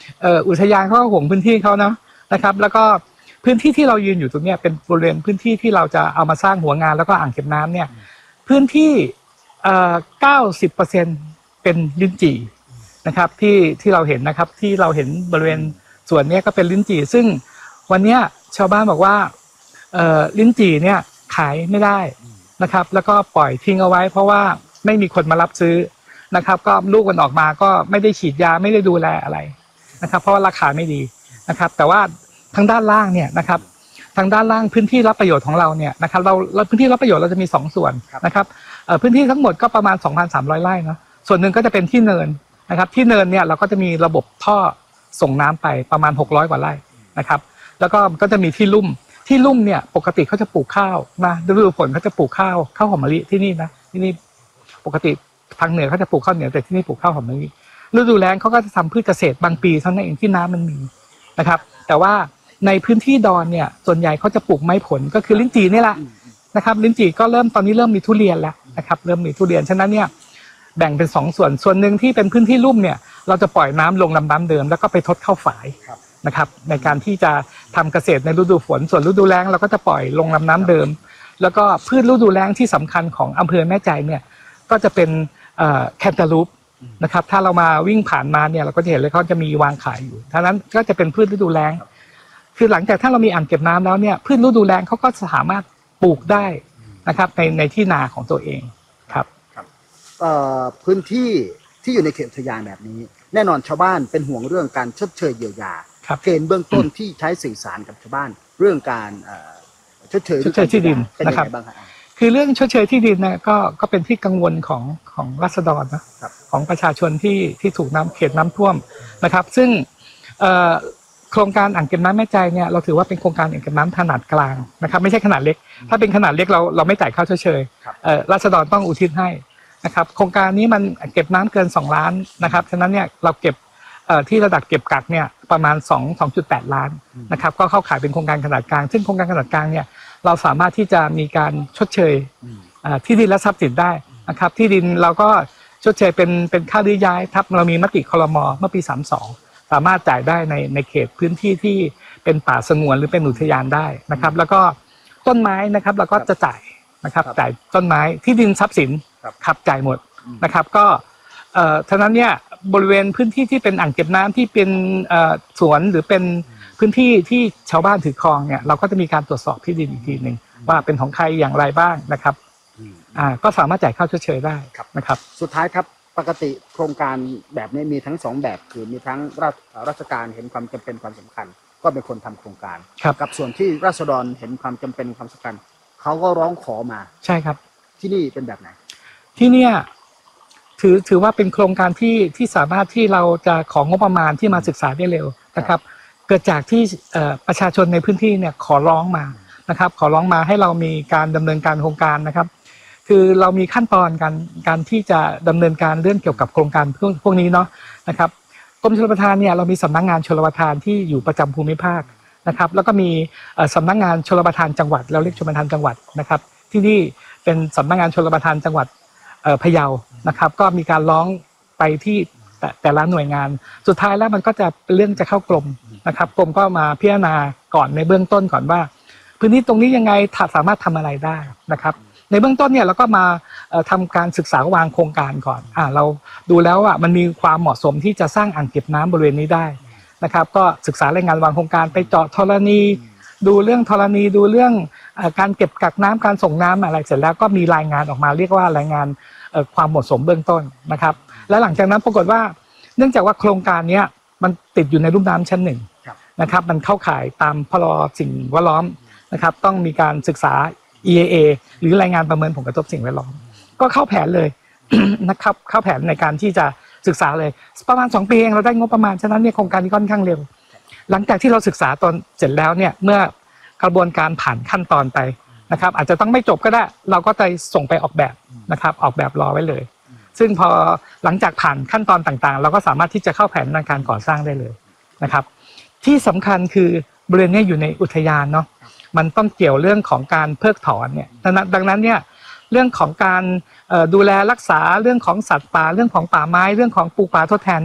เอ่ออุทยานเขาก็ห่วงพื้นที่เขาเนาะนะครับแล้วก็พื้นที่ที่เรายืนอยู่ตรงนี้เป็นบริเวณพื้นที่ที่เราจะเอามาสร้างหัวงานแล้วก็อ่างเก็บน้ำเนี่ยพื้นที่เอ่อ เก้าสิบเปอร์เซ็นต์ เป็นลิ้นจี่นะครับที่ที่เราเห็นนะครับที่เราเห็นบริเวณส่วนนี้ก็เป็นลิ้นจี่ซึ่งวันนี้ชาวบ้านบอกว่าเอ่อลิ้นจี่เนี่ยขายไม่ได้นะครับแล้วก็ปล่อยทิ้งเอาไว้เพราะว่าไม่มีคนมารับซื้อนะครับก็ลูกมันออกมาก็ไม่ได้ฉีดยาไม่ได้ดูแลอะไรนะครับเพราะว่าราคาไม่ดีนะครับแต่ว่าทางด้านล่างเนี่ยนะครับทางด้านล่างพื้นที่รับประโยชน์ของเราเนี่ยนะครับเราเราพื้นที่รับประโยชน์เราจะมีสองส่วนนะครับพื้นที่ทั้งหมดก็ประมาณ สองพันสามร้อย ไร่เนาะส่วนหนึ่งก็จะเป็นที่เนินนะครับที่เนินเนี่ยเราก็จะมีระบบท่อส่งน้ำไปประมาณหกร้อยกว่าไร่นะครับแล้วก็ก็จะมีที่ลุ่มที่ลุ่มเนี่ยปกติเขาจะปลูกข้าวนะฤดูฝนเขาจะปลูกข้าวข้าวหอมมะลิที่นี่นะที่นี่ปกติทางเหนือเขาจะปลูกข้าวเหนียวแต่ที่นี่ปลูกข้าวหอมมะลิฤดูแล้งเขาก็จะทำพืชเกษตรบางปีเท่านั้นเองที่น้ำมันมีนะครับแต่ว่าในพื้นที่ดอนเนี่ยส่วนใหญ่เขาจะปลูกไม้ผลก็คือลิ้นจี่นี่แหละนะครับลิ้นจี่ก็เริ่มตอนนี้เริ่มมีทุเรียนแล้วนะครับเริ่มมีทุเรียนฉะนั้นเนี่ยแบ่งเป็นสองส่วนส่วนหนึ่งที่เป็นพื้นที่ลุ่มเนี่ยเราจะปล่อยน้ำลงลำน้ำเดิมแล้วก็ไปทดเข้าฝายนะครับในการที่จะทำเกษตรในฤดูฝนส่วนฤดูแล้งเราก็จะปล่อยลงลำน้ำเดิมแล้วก็พืชฤดูแล้งที่สำคัญของอำเภอแม่ใจเนี่ยก็จะเป็นแคนตาลูปนะครับถ้าเรามาวิ่งผ่านมาเนี่ยเราก็จะเห็นเลยเขาจะมีวางขายอยู่ฉะนั้นก็จะเป็นพืชฤดูแล้งคือหลังจากถ้าเรามีอ่างเก็บน้ำแล้วเนี่ยพืชฤดูแล้งเขาก็สามารถปลูกได้นะครับในในที่นาของตัวเองครับพื้นที่ที่อยู่ในเขตอุทยานแบบนี้แน่นอนชาวบ้านเป็นห่วงเรื่องการชดเชยเยียวยาเกณฑ์เบื้องต้นที่ใช้สื่อสารกับชาวบ้านเรื่องการชดเชยชดเชยที่ดินนะครับคือเรื่องชดเชยที่ดินเนี่ยก็ก็เป็นที่กังวลของของราษฎรนะของประชาชนที่ที่ถูกน้ำเขตน้ำท่วมนะครับซึ่งโครงการอ่างเก็บน้ำแม่ใจเนี่ยเราถือว่าเป็นโครงการอ่างเก็บน้ำขนาดกลางนะครับไม่ใช่ขนาดเล็กถ้าเป็นขนาดเล็กเราเราไม่จ่ายค่าชดเชยราษฎรต้องอุทิศให้นะครับโครงการนี้มันเก็บน้ำเกินสองล้านนะครับฉะนั้นเนี่ยเราเก็บที่ระดับเก็บกักเนี่ยประมาณสอง สองจุดแปด ล้านนะครับก็เข้าข่ายเป็นโครงการขนาดกลางซึ่งโครงการขนาดกลางเนี่ยเราสามารถที่จะมีการชดเชยที่ดินและทรัพย์สินได้นะครับที่ดินเราก็ชดเชยเป็นเป็นค่ารื้อย้ายทับเรามีมติครม.เมื่อปีสามสิบสองสามารถจ่ายได้ในในเขตพื้นที่ที่เป็นป่าสงวนหรือเป็นอุทยานได้นะครับแล้วก็ต้นไม้นะครับเราก็จะจ่ายนะครับจ่ายต้นไม้ที่ดินทรัพย์สินขับจ่ายหมดนะครับก็เอ่อฉะนั้นเนี่ยบริเวณพื้นที่ที่เป็นอ่างเก็บน้ำที่เป็นเอ่อสวนหรือเป็นพื้นที่ที่ชาวบ้านถือครองเนี่ยเราก็จะมีการตรวจสอบที่ดินอีกทีหนึ่งว่าเป็นของใครอย่างไรบ้างนะครับอ่าก็สามารถจ่ายค่าชดเชยได้นะครับสุดท้ายครับปกติโครงการแบบนี้มีทั้งสองแบบคือมีทั้งราชราชการเห็นความจำเป็นความสำคัญก็เป็นคนทำโครงการกับส่วนที่ราษฎรเห็นความจำเป็นความสำคัญเขาก็ร้องขอมาใช่ครับที่นี่เป็นแบบไหนที่เนี่ยถือถือว่าเป็นโครงการที่ที่สามารถที่เราจะของงบประมาณที่มาศึกษาได้เร็วนะครับเกิดจากที่ประชาชนในพื้นที่เนี่ยขอร้องมานะครับขอร้องมาให้เรามีการดำเนินการโครงการนะครับคือเรามีขั้นตอนการการที่จะดำเนินการเรื่องเกี่ยวกับโครงการพวกพวกนี้เนาะนะครับกรมชลประทานเนี่ยเรามีสำนักงานชลประทานที่อยู่ประจำภูมิภาคนะครับแล้วก็มีสำนักงานชลประทานจังหวัดเราเรียกชลประทานจังหวัดนะครับที่นี่เป็นสำนักงานชลประทานจังหวัดพะเยานะครับก็มีการร้องไปที่แต่แต่ละหน่วยงานสุดท้ายแล้วมันก็จะเป็นเรื่องจะเข้ากรมนะครับกรมก็มาพิจารณาก่อนในเบื้องต้นก่อนว่าพื้นที่ตรงนี้ยังไงสามารถทำอะไรได้นะครับในเบื้องต้นเนี่ยเราก็มาทำการศึกษาวางโครงการก่อนอ่าเราดูแล้วอ่ะมันมีความเหมาะสมที่จะสร้างอ่างเก็บน้ำบริเวณนี้ได้นะครับก็ศึกษารายงานวางโครงการไปเจาะธรณีดูเรื่องธรณีดูเรื่องการเก็บกักน้ำการส่งน้ำอะไรเสร็จแล้วก็มีรายงานออกมาเรียกว่ารายงานความเหมาะสมเบื้องต้นนะครับและหลังจากนั้นปรากฏว่าเนื่องจากว่าโครงการนี้มันติดอยู่ในลุ่มน้ำชั้นหนึ่งนะครับมันเข้าข่ายตามพรบสิ่งแวดล้อมนะครับต้องมีการศึกษา อี เอ เอ หรือรายงานประเมินผลกระทบสิ่งแวดล้อมก็เข้าแผนเลย นะครับเข้าแผนในการที่จะศึกษาเลยประมาณสองปีเองเราได้งบประมาณฉะนั้นเนี่ยโครงการนี้ค่อนข้างเร็วหลังจากที่เราศึกษาตอนเสร็จแล้วเนี่ยเมื่อกระบวนการผ่านขั้นตอนไปนะครับอาจจะต้องไม่จบก็ได้เราก็จะส่งไปออกแบบนะครับออกแบบรอไว้เลยซึ่งพอหลังจากผ่านขั้นตอนต่างๆเราก็สามารถที่จะเข้าแผนในการก่อสร้างได้เลยนะครับที่สำคัญคือบริเวณนี้อยู่ในอุทยานเนาะมันต้องเกี่ยวเรื่องของการเพิกถอนเนี่ยดังนั้นเนี่ยเรื่องของการดูแลรักษาเรื่องของสัตว์ป่าเรื่องของป่าไม้เรื่องของปลูกป่าทดแทนเนี่ย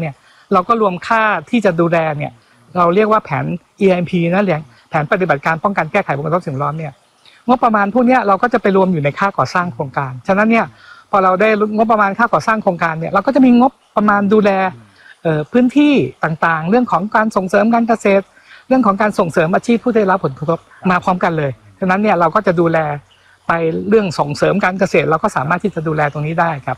เราก็รวมค่าที่จะดูแลเนี่ยเราเรียกว่าแผน อี เอ็ม พี นะเรียกแผนปฏิบัติการป้องกันแก้ไขผลกระทบสิ่งแวดล้อมเนี่ยงบประมาณพวกนี้เราก็จะไปรวมอยู่ในค่าก่อสร้างโครงการฉะนั้นเนี่ยพอเราได้งบประมาณค่าก่อสร้างโครงการเนี่ยเราก็จะมีงบประมาณดูแลพื้นที่ต่างๆเรื่องของการส่งเสริมการเกษตรเรื่องของการส่งเสริมอาชีพผู้ได้รับผลกระทบมาพร้อมกันเลยฉะนั้นเนี่ยเราก็จะดูแลไปเรื่องส่งเสริมการเกษตรเราก็สามารถที่จะดูแลตรงนี้ได้ครับ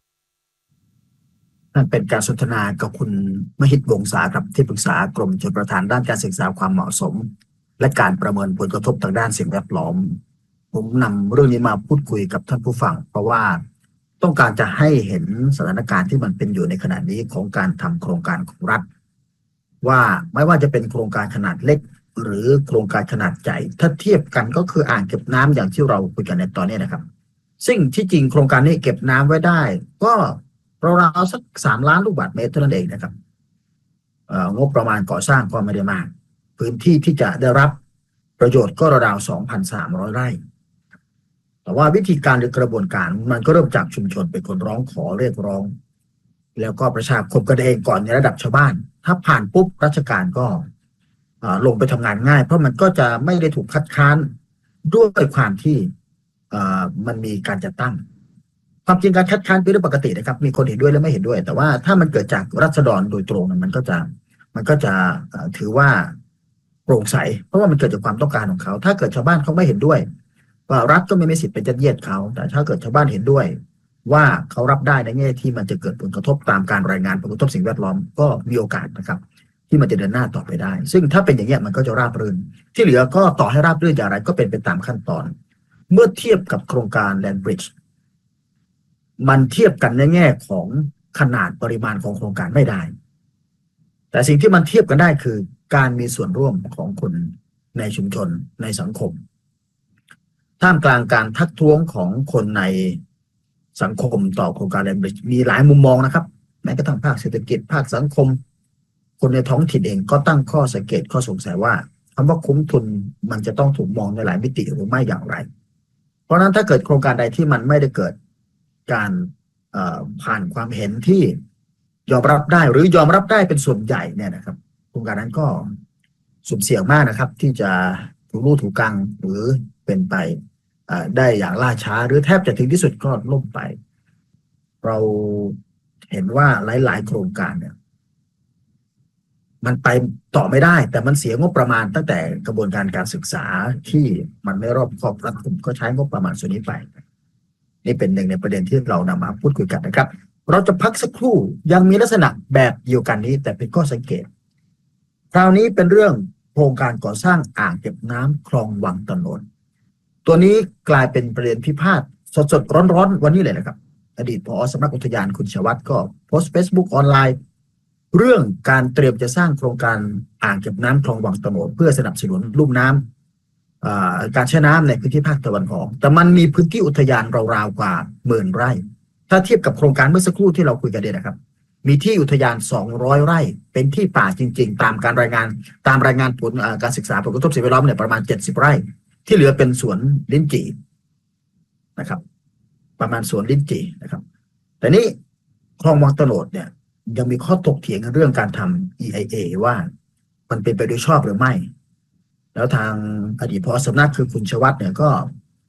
นั่นเป็นการสนทนากับคุณมหิตวงศาครับที่ปรึกษากรมชลประทานด้านการศึกษาความเหมาะสมและการประเมินผลกระทบทางด้านสิ่งแวดล้อมผมนำเรื่องนี้มาพูดคุยกับท่านผู้ฟังเพราะว่าต้องการจะให้เห็นสถานการณ์ที่มันเป็นอยู่ในขณะนี้ของการทำโครงการของรัฐว่าไม่ว่าจะเป็นโครงการขนาดเล็กหรือโครงการขนาดใหญ่ถ้าเทียบกันก็คืออ่างเก็บน้ำอย่างที่เราคุยกันในตอนนี้นะครับซึ่งที่จริงโครงการนี้เก็บน้ำไว้ได้ก็ราวๆสักสามล้านลูกบาศก์เมตรเท่านั้นเองนะครับงบประมาณก่อสร้างก็ไม่ได้มากพื้นที่ที่จะได้รับประโยชน์ก็ราวๆ สองพันสามร้อย ไร่แต่ว่าวิธีการหรือกระบวนการมันก็เริ่มจากชุมชนเป็นคนร้องขอเรียกร้องแล้วก็ประชาคมกันเองก่อนในระดับชาวบ้านถ้าผ่านปุ๊บราชการก็ลงไปทำงานง่ายเพราะมันก็จะไม่ได้ถูกคัดค้านด้วยความที่มันมีการจัดตั้งความจริงการคัดค้านเป็นเรื่องปกตินะครับมีคนเห็นด้วยและไม่เห็นด้วยแต่ว่าถ้ามันเกิดจากราษฎรโดยตรงมันก็จะมันก็จะถือว่าโปร่งใสเพราะว่ามันเกิดจากความต้องการของเขาถ้าเกิดชาวบ้านเขาไม่เห็นด้วยว่ารัฐก็ไม่มีสิทธิ์ไปยัดเยียดเขาแต่ถ้าเกิดชาวบ้านเห็นด้วยว่าเขารับได้ในแง่ที่มันจะเกิดผลกระทบตามการรายงานผลกระทบสิ่งแวดล้อมก็มีโอกาสนะครับที่มันจะเดินหน้าต่อไปได้ซึ่งถ้าเป็นอย่างนี้มันก็จะราบรื่นที่เหลือก็ต่อให้ราบรื่นอย่างไรก็เป็นไปตามขั้นตอนเมื่อเทียบกับโครงการ Land Bridge มันเทียบกันในแง่ของขนาดปริมาณของโครงการไม่ได้แต่สิ่งที่มันเทียบกันได้คือการมีส่วนร่วมของคนในชุมชนในสังคมท่ามกลางการทักท้วงของคนในสังคมต่อโครงการ Land Bridge มีหลายมุมมองนะครับแม้กระทั่งภาคเศรษฐกิจภาคสังคมคนในท้องถิ่นเองก็ตั้งข้อสังเกตข้อสงสัยว่าคำว่าคุ้มทุนมันจะต้องถูกมองในหลายมิติหรือไม่อย่างไรเพราะนั้นถ้าเกิดโครงการใดที่มันไม่ได้เกิดการผ่านความเห็นที่ยอมรับได้หรือยอมรับได้เป็นส่วนใหญ่เนี่ยนะครับโครงการนั้นก็สุ่มเสี่ยงมากนะครับที่จะถูกลู่ถูกกังหรือเป็นไปได้อย่างล่าช้าหรือแทบจะถึงที่สุดก็ล่มไปเราเห็นว่าหลายๆโครงการเนี่ยมันไปต่อไม่ได้แต่มันเสียงบประมาณตั้งแต่กระบวนการการศึกษาที่มันไม่รอบคอบรัดกุมก็ใช้งบประมาณส่วนนี้ไปนี่เป็นหนึ่งในประเด็นที่เรานำมาพูดคุยกันนะครับเราจะพักสักครู่ยังมีลักษณะแบบเดียวกันนี้แต่เป็นข้อสังเกตคราวนี้เป็นเรื่องโครงการก่อสร้างอ่างเก็บน้ำคลองวังตะโนนตัวนี้กลายเป็นประเด็นพิพาทสดๆร้อนๆวันนี้เลยนะครับอดีตผอ.สำนักอุทยานคุณชวัฒน์ก็โพสต์ Facebook ออนไลน์เรื่องการเตรียมจะสร้างโครงการอ่างเก็บน้ำคลองวังตะโนนเพื่อสนับสนุนลุ่มน้ำการใช้น้ำในพื้นที่ภาคตะวันออกแต่มันมีพื้นที่อุทยานราวๆกว่าหมื่นไร่ถ้าเทียบกับโครงการเมื่อสักครู่ที่เราคุยกันเนี่ยนะครับมีที่อุทยานสองร้อยไร่เป็นที่ป่าจริงๆตามการรายงานตามรายงานผลการศึกษาผลกระทบสิ่งแวดล้อมเนี่ยประมาณเจ็ดสิบไร่ที่เหลือเป็นสวนลิ้นจี่นะครับประมาณสวนลิ้นจี่นะครับแต่นี้คลองวังตะโนดเนี่ยยังมีข้อถกเถียงกันเรื่องการทำ อี ไอ เอ ว่ามันเป็นไปโดยชอบหรือไม่แล้วทางอดีตผอ.สำนักคือคุณชวัฒน์เนี่ยก็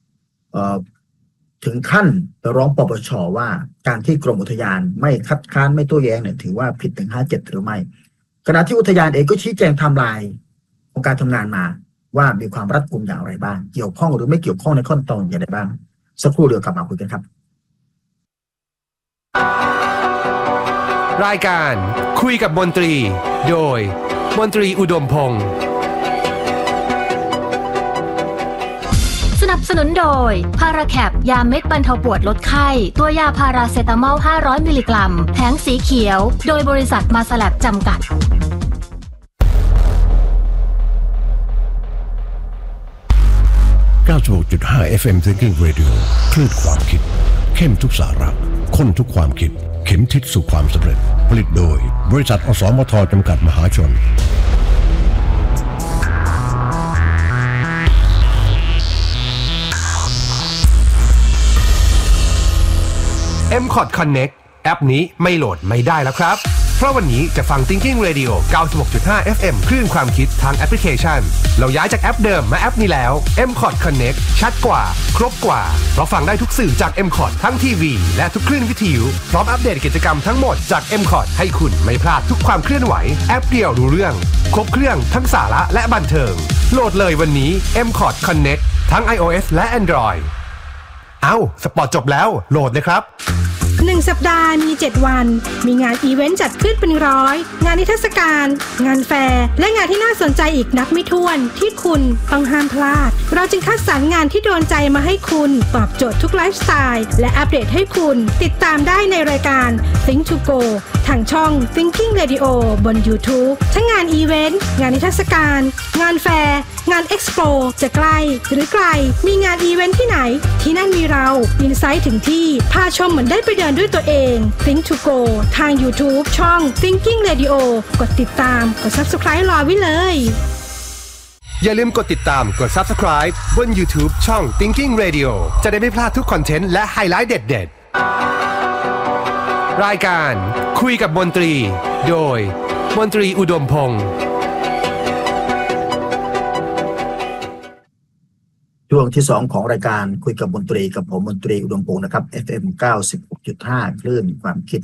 ถึงขั้นไปร้องปปช.ว่าการที่กรมอุทยานไม่คัดค้านไม่โต้แย้งเนี่ยถือว่าผิดหนึ่งห้าเจ็ดหรือไม่ขณะที่อุทยานเองก็ชี้แจงไทม์ไลน์ของการทำงานมาว่ามีความรัดกุมอย่างไรบ้างเกี่ยวข้องหรือไม่เกี่ยวข้องในขั้นตอนอย่างไรบ้างสักครู่เดียวกลับมาคุยกันครับรายการคุยกับมนตรีโดยมนตรีอุดมพงษ์สนับสนุนโดยพาราแคปยาเม็ดบรรเทาปวดลดไข้ตัวยาพาราเซตามอลห้าร้อยมิลลิกรัมแผงสีเขียวโดยบริษัทมาสแลบจำกัดเก้าสิบหกจุดห้า เอฟ เอ็ม Thinking Radio คลื่นความคิดเข้มทุกสาระข้นทุกความคิดเข็มทิศสู่ความสำเร็จผลิตโดยบริษัทอสมทจำกัดมหาชนเอ็ม คอท Connect แอปนี้ไม่โหลดไม่ได้แล้วครับเพราะวันนี้จะฟัง Thinking Radio เก้าสิบหกจุดห้า เอฟ เอ็ม คลื่นความคิดทางแอปพลิเคชันเราย้ายจากแอปเดิมมาแอปนี้แล้ว เอ็ม คอร์ด Connect ชัดกว่าครบกว่าเพราะฟังได้ทุกสื่อจาก เอ็ม คอร์ด ทั้งทีวีและทุกคลื่นวิทยุพร้อมอัปเดตกิจกรรมทั้งหมดจาก เอ็ม คอร์ด ให้คุณไม่พลาดทุกความเคลื่อนไหวแอปเดียวรู้เรื่องครบเครื่องทั้งสาระและบันเทิงโหลดเลยวันนี้ เอ็ม คอร์ด Connect ทั้ง iOS และ Android เอ้าสปอร์ตจบแล้วโหลดเลยครับหนึ่งสัปดาห์มีเจ็ดวันมีงานอีเวนต์จัดขึ้นเป็นร้อยงานนิทรรศการงานแฟร์และงานที่น่าสนใจอีกนับไม่ถ้วนที่คุณต้องห้ามพลาดเราจึงคัดสรรงานที่โดนใจมาให้คุณตอบโจทย์ทุกไลฟ์สไตล์และอัปเดตให้คุณติดตามได้ในรายการ Think to Go ทางช่อง Thinking Radio บน YouTube ทั้งงานอีเวนต์งานนิทรรศการงานแฟร์งานเอ็กซ์โปจะใกล้หรือไกลมีงานอีเวนต์ที่ไหนที่นั่นมีเราอินไซต์ถึงที่พาชมเหมือนได้ไปเดินด้วยตัวเอง Think to Go ทาง YouTube ช่อง Thinking Radio กดติดตามกด Subscribe รอไว้เลยอย่าลืมกดติดตามกด Subscribe บน YouTube ช่อง Thinking Radio จะได้ไม่พลาดทุกคอนเทนต์และไฮไลท์เด็ดๆรายการคุยกับมนตรีโดยมนตรีอุดมพงษ์ช่วงที่สองของรายการคุยกับมนตรีกับผมมนตรีอุดมพงษ์นะครับ เอฟ เอ็ม เก้าสิบหกจุดห้า คลื่นความคิด